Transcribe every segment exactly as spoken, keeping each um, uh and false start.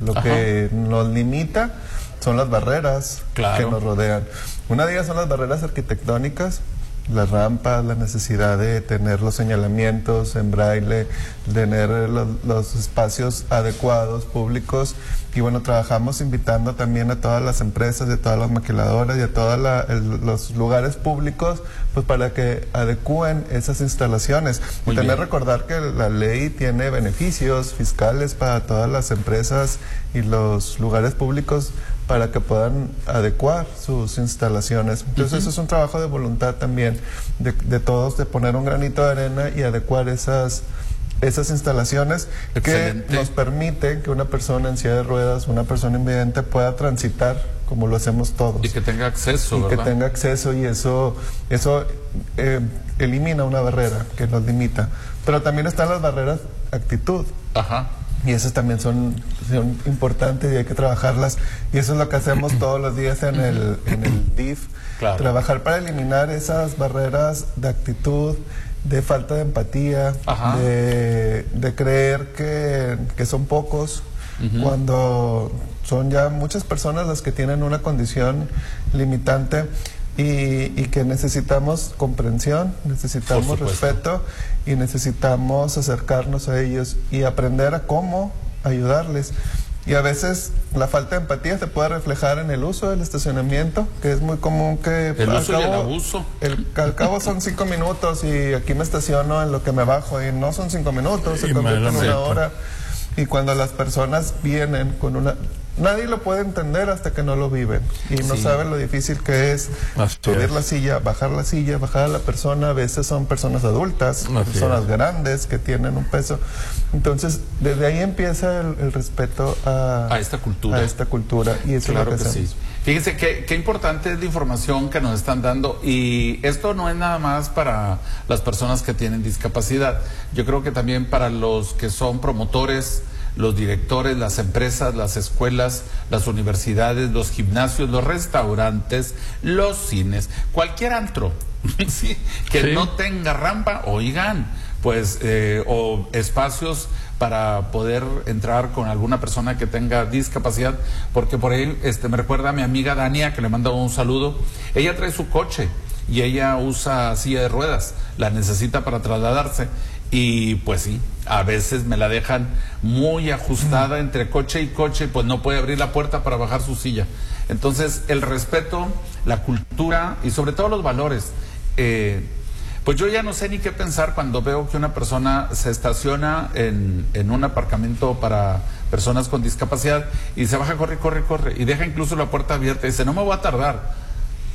Lo Ajá. que nos limita son las barreras claro. que nos rodean. Una de ellas son las barreras arquitectónicas, las rampas, la necesidad de tener los señalamientos en braille, tener los, los espacios adecuados, públicos. Y bueno, trabajamos invitando también a todas las empresas, de todas las maquiladoras y a todos los lugares públicos, pues para que adecúen esas instalaciones. Muy y también bien. Recordar que la ley tiene beneficios fiscales para todas las empresas y los lugares públicos para que puedan adecuar sus instalaciones. Entonces uh-huh. eso es un trabajo de voluntad también de, de todos, de poner un granito de arena y adecuar esas esas instalaciones. Excelente. Que nos permite que una persona en silla de ruedas, una persona invidente pueda transitar como lo hacemos todos. Y que tenga acceso, y ¿verdad? que tenga acceso y eso, eso eh, elimina una barrera que nos limita. Pero también están las barreras actitud. Ajá. Y esas también son, son importantes y hay que trabajarlas. Y eso es lo que hacemos todos los días en el, en el D I F. Claro. Trabajar para eliminar esas barreras de actitud, de falta de empatía, de, de creer que, que son pocos, uh-huh. cuando son ya muchas personas las que tienen una condición limitante. Y, y que necesitamos comprensión, necesitamos respeto y necesitamos acercarnos a ellos y aprender a cómo ayudarles. Y a veces la falta de empatía se puede reflejar en el uso del estacionamiento, que es muy común que... El uso cabo, y el abuso. El, al cabo son cinco minutos y aquí me estaciono en lo que me bajo y no son cinco minutos, se convierte en una hora. Y cuando las personas vienen con una... Nadie lo puede entender hasta que no lo viven y no sí. saben lo difícil que es Así subir es. la silla, bajar la silla, bajar a la persona. A veces son personas adultas, Así personas es. grandes que tienen un peso. Entonces, desde ahí empieza el, el respeto a, a esta cultura. A esta cultura y eso claro es lo que, que hacemos. Sí. Fíjense qué, qué importante es la información que nos están dando y esto no es nada más para las personas que tienen discapacidad. Yo creo que también para los que son promotores, los directores, las empresas, las escuelas, las universidades, los gimnasios, los restaurantes, los cines, cualquier antro ¿sí? que sí. no tenga rampa, oigan, pues, eh, o espacios para poder entrar con alguna persona que tenga discapacidad, porque por ahí este, me recuerda a mi amiga Dania, que le mando un saludo. Ella trae su coche y ella usa silla de ruedas, la necesita para trasladarse. Y pues sí, a veces me la dejan muy ajustada entre coche y coche, pues no puede abrir la puerta para bajar su silla. Entonces, el respeto, la cultura y sobre todo los valores. Eh, pues yo ya no sé ni qué pensar cuando veo que una persona se estaciona en, en un aparcamiento para personas con discapacidad y se baja, corre, corre, corre y deja incluso la puerta abierta y dice, no me voy a tardar.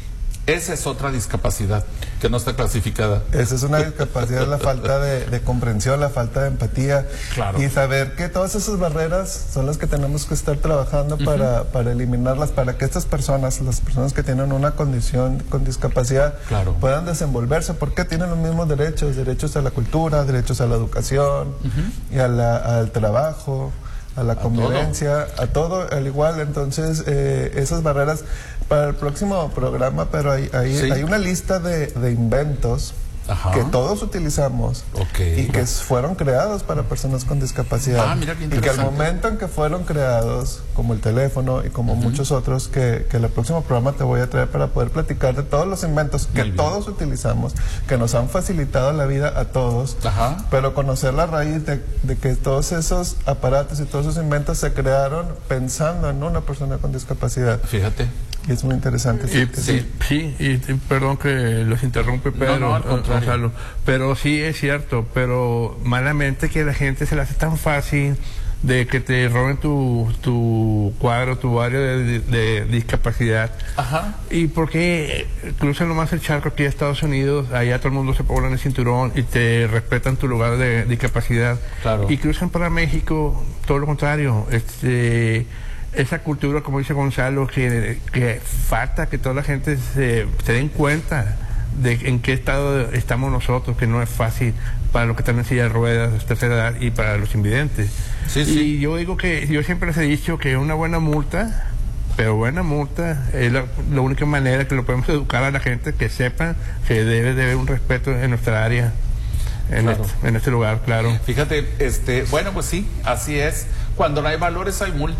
Esa es otra discapacidad que no está clasificada. Esa es una discapacidad, la falta de, de comprensión, la falta de empatía. Claro. Y saber que todas esas barreras son las que tenemos que estar trabajando uh-huh. para, para eliminarlas, para que estas personas, las personas que tienen una condición con discapacidad, claro. puedan desenvolverse, porque tienen los mismos derechos, derechos a la cultura, derechos a la educación, uh-huh. y a la, al trabajo, a la convivencia, a todo, a todo al igual. Entonces, eh, esas barreras para el próximo programa, pero hay, hay, ¿Sí? hay una lista de, de inventos Ajá. que todos utilizamos okay. y que fueron creados para personas con discapacidad. Ah, mira qué y que al momento en que fueron creados, como el teléfono y como uh-huh. muchos otros, que, que el próximo programa te voy a traer para poder platicar de todos los inventos que Muy todos bien. utilizamos, que nos han facilitado la vida a todos, Ajá. pero conocer la raíz de, de que todos esos aparatos y todos esos inventos se crearon pensando en una persona con discapacidad. Fíjate. Y es muy interesante. Y, sí, sí y, y perdón que los interrumpe, Pedro, no, no, Gonzalo, pero sí es cierto, pero malamente que la gente se le hace tan fácil de que te roben tu, tu cuadro, tu área de, de, de discapacidad. Ajá. Y porque cruzan nomás el charco aquí a Estados Unidos, allá todo el mundo se pone en el cinturón y te respetan tu lugar de discapacidad. Claro. Y cruzan para México, todo lo contrario, este... esa cultura, como dice Gonzalo, que, que falta que toda la gente se, se den cuenta de en qué estado estamos nosotros, que no es fácil para los que están en silla de ruedas, tercera edad y para los invidentes. Sí, sí. Y yo digo que, yo siempre les he dicho que una buena multa, pero buena multa, es la, la única manera que lo podemos educar a la gente, que sepan que debe de haber un respeto en nuestra área. En, claro. este, en este lugar, claro. Fíjate, este, bueno, pues sí, así es. Cuando no hay valores hay multas.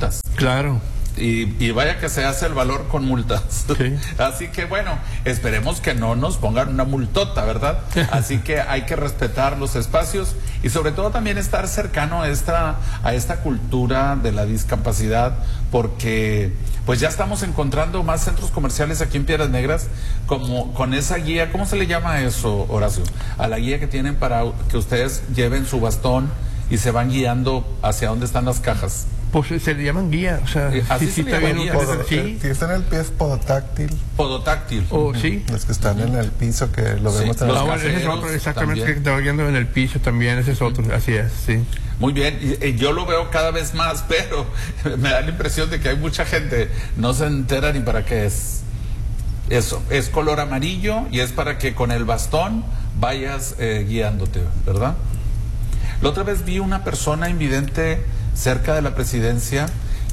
Claro. Y, y vaya que se hace el valor con multas. Sí. Así que bueno, esperemos que no nos pongan una multota, ¿verdad? Así que hay que respetar los espacios y sobre todo también estar cercano a esta, a esta cultura de la discapacidad, porque pues ya estamos encontrando más centros comerciales aquí en Piedras Negras como con esa guía. ¿Cómo se le llama eso, Horacio? A la guía que tienen para que ustedes lleven su bastón y se van guiando hacia dónde están las cajas. Pues se le llaman guía, o sea, eh, así sí, se sí, le llama guía. Podo, sí. Si está en el pie es podotáctil. Podotáctil. O sí. Los que están en el piso, que lo Sí, vemos en los el Ah, bueno, ese es caseros otro, exactamente, también. que está oyendo en el piso también, ese es otro, así es, sí. Muy bien, y, y yo lo veo cada vez más, pero me da la impresión de que hay mucha gente, no se entera ni para qué es. Eso, es color amarillo y es para que con el bastón vayas eh, guiándote, ¿verdad? La otra vez vi una persona invidente cerca de la presidencia,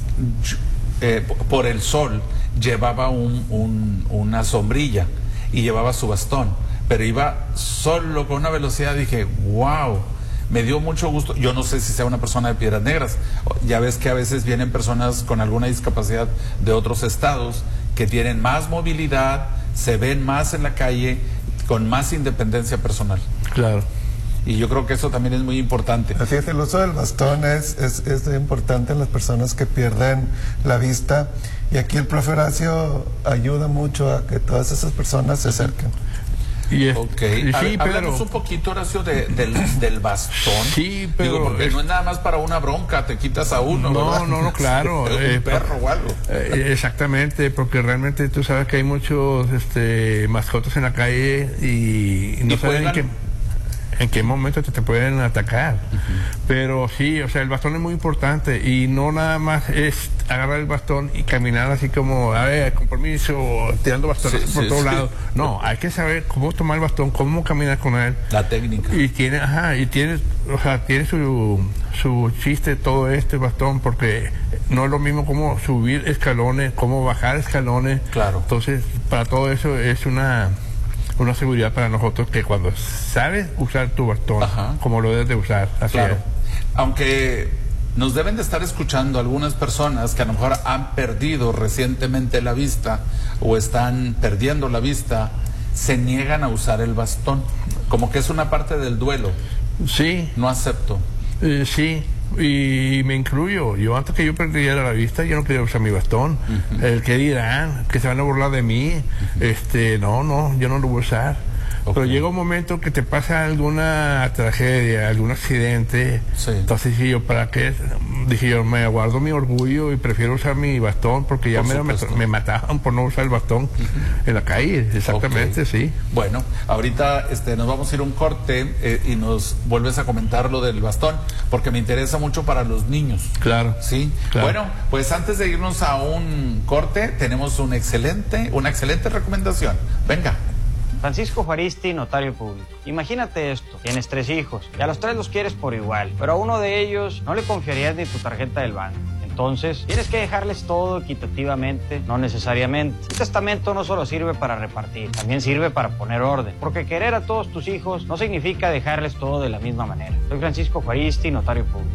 eh, por el sol, llevaba un, un, una sombrilla y llevaba su bastón, pero iba solo con una velocidad, dije, wow, me dio mucho gusto. Yo no sé si sea una persona de Piedras Negras, ya ves que a veces vienen personas con alguna discapacidad de otros estados que tienen más movilidad, se ven más en la calle, con más independencia personal. Claro. Y yo creo que eso también es muy importante. Así es, el uso del bastón es, es, es importante en las personas que pierden la vista, y aquí el profe Horacio ayuda mucho a que todas esas personas se acerquen. Y es, Ok, y a sí, ver, pero, háblanos un poquito, Horacio, de, del, del bastón. Sí, pero Digo, porque es- no es nada más para una bronca, te quitas a uno, No, ¿verdad? no, no, claro, Un eh, perro o algo. Eh, exactamente, porque realmente tú sabes que hay muchos este, mascotas en la calle y no Y saben en juegan. qué, en qué momento te, te pueden atacar. Uh-huh. Pero sí, o sea, el bastón es muy importante y no nada más es agarrar el bastón y caminar así como, a ver, con permiso, tirando bastones Sí, por sí, todos sí. lados. No, hay que saber cómo tomar el bastón, cómo caminar con él. La técnica. Y tiene, ajá, y tiene, o sea, tiene su, su chiste todo este bastón, porque no es lo mismo cómo subir escalones, cómo bajar escalones. Claro. Entonces, para todo eso es una, una seguridad para nosotros que cuando sabes usar tu bastón, Ajá. como lo debes de usar, así Claro. es. Aunque nos deben de estar escuchando algunas personas que a lo mejor han perdido recientemente la vista o están perdiendo la vista, se niegan a usar el bastón, como que es una parte del duelo. Sí, No acepto. eh, sí. Y me incluyo. Yo antes que yo perdiera la vista, yo no quería usar mi bastón. Uh-huh. El que dirán, que se van a burlar de mí. Uh-huh. Este, no, no, yo no lo voy a usar. Okay. Pero llega un momento que te pasa alguna tragedia, algún accidente. Sí. Entonces dije yo, ¿para qué? Dije yo, me guardo mi orgullo y prefiero usar mi bastón porque ya Por me, supuesto. me mataban por no usar el bastón uh-huh. en la calle. Exactamente, Okay. sí. Bueno, ahorita este, nos vamos a ir a un corte eh, y nos vuelves a comentar lo del bastón, porque me interesa mucho para los niños. Claro. Sí. Claro. Bueno, pues antes de irnos a un corte, tenemos un excelente, una excelente recomendación. Venga. Francisco Juaristi, notario público. Imagínate esto, tienes tres hijos y a los tres los quieres por igual, pero a uno de ellos no le confiarías ni tu tarjeta del banco. Entonces, tienes que dejarles todo equitativamente, no necesariamente. El testamento no solo sirve para repartir, también sirve para poner orden, porque querer a todos tus hijos no significa dejarles todo de la misma manera. Soy Francisco Juaristi, notario público.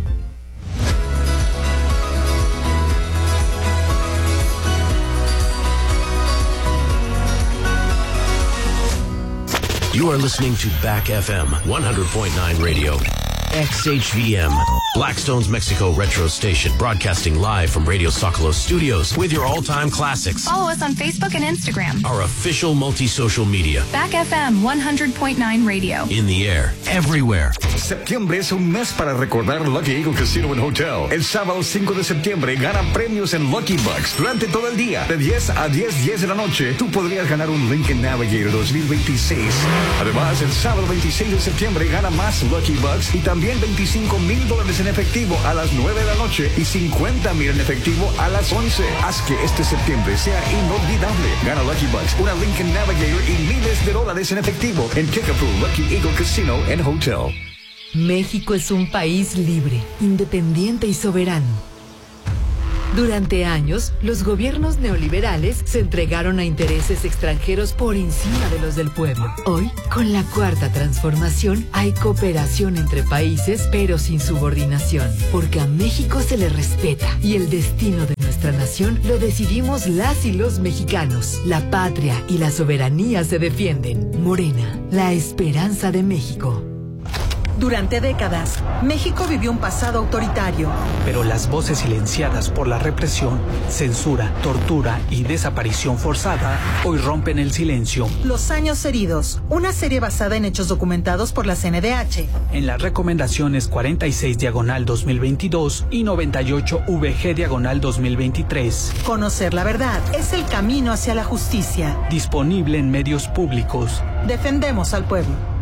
You are listening to Back F M one hundred point nine Radio. X H V M, Blackstone's Mexico retro station, broadcasting live from Radio Socolos studios with your all-time classics. Follow us on Facebook and Instagram. Our official multi-social media. Back F M one hundred point nine Radio. In the air, everywhere. Septiembre es un mes para recordar Lucky Eagle Casino and Hotel. El sábado cinco de septiembre gana premios en Lucky Bucks durante todo el día. De diez a diez, diez de la noche, tú podrías ganar un Lincoln Navigator dos mil veintiséis. Además, el sábado veintiséis de septiembre gana más Lucky Bucks y también veinticinco mil dólares en efectivo a las nueve de la noche y cincuenta mil en efectivo a las once. Haz que este septiembre sea inolvidable. Gana Lucky Bucks, una Lincoln Navigator y miles de dólares en efectivo en Kickapoo Lucky Eagle Casino and Hotel. México es un país libre, independiente y soberano. Durante años, los gobiernos neoliberales se entregaron a intereses extranjeros por encima de los del pueblo. Hoy, con la cuarta transformación, hay cooperación entre países, pero sin subordinación, porque a México se le respeta y el destino de nuestro nuestra nación lo decidimos las y los mexicanos. La patria y la soberanía se defienden. Morena, la esperanza de México. Durante décadas, México vivió un pasado autoritario. Pero las voces silenciadas por la represión, censura, tortura y desaparición forzada hoy rompen el silencio. Los años heridos, una serie basada en hechos documentados por la C N D H. En las recomendaciones cuarenta y seis diagonal dos mil veintidós y noventa y ocho V G diagonal dos mil veintitrés. Conocer la verdad es el camino hacia la justicia. Disponible en medios públicos. Defendemos al pueblo.